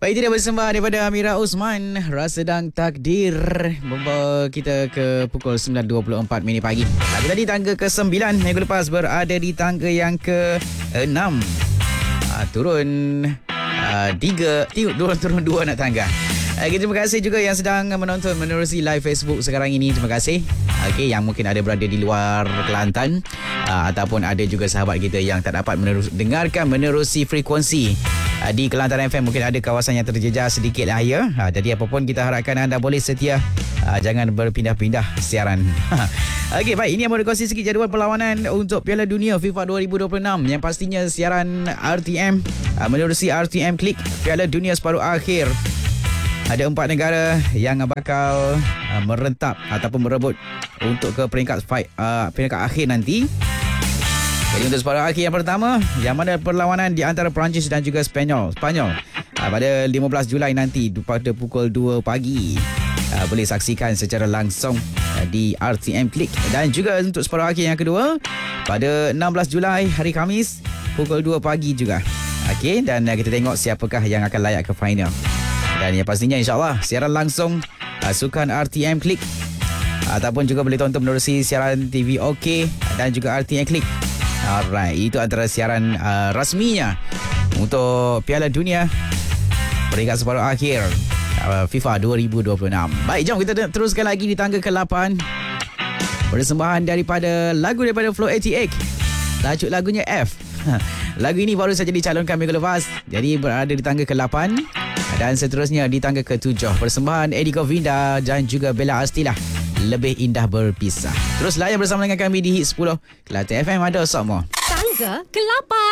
Baik, tidak bersembah daripada Amira Osman, Rasa dan Takdir, membawa kita ke pukul 9.24 pagi. Lagu tadi tangga ke-9, minggu lepas berada di tangga yang ke-6. Turun 3, turun 2 nak tangga. Terima kasih juga yang sedang menonton menerusi live Facebook sekarang ini. Terima kasih. Yang mungkin ada berada di luar Kelantan, ataupun ada juga sahabat kita yang tak dapat dengarkan menerusi frekuensi di Kelantan FM. Mungkin ada kawasan yang terjejas sedikit lah ya. Jadi apapun, kita harapkan anda boleh setia, jangan berpindah-pindah siaran. Baik, ini yang berkongsi sikit jadual perlawanan untuk Piala Dunia FIFA 2026, yang pastinya siaran RTM menerusi RTM Klik Piala Dunia separuh akhir. Ada 4 negara yang bakal merentap ataupun merebut untuk ke peringkat akhir nanti. Jadi untuk separuh akhir yang pertama, yang mana perlawanan di antara Perancis dan juga Spanyol pada 15 Julai nanti pada pukul 2 pagi. Boleh saksikan secara langsung di RTM Klik. Dan juga untuk separuh akhir yang kedua pada 16 Julai hari Khamis pukul 2 pagi juga. Dan kita tengok siapakah yang akan layak ke final. Dan yang pastinya insyaAllah siaran langsung sukan RTM Klik, ataupun juga boleh tonton menerusi siaran TV OK dan juga RTM Klik. Alright, itu antara siaran rasminya untuk Piala Dunia peringkat separuh akhir FIFA 2026. Baik, jom kita teruskan lagi di tangga ke-8. Persembahan daripada Flow 88. Tajuk lagunya F. Lagu ini baru saja dicalonkan minggu lepas, jadi berada di tangga ke-8. Dan seterusnya di tangga ke-7, persembahan Eddie Govinda dan juga Bella Astilah, Lebih Indah Berpisah. Terus layan bersama dengan kami di Hit 10 Kelantan FM. Ada semua. Tangga ke-8.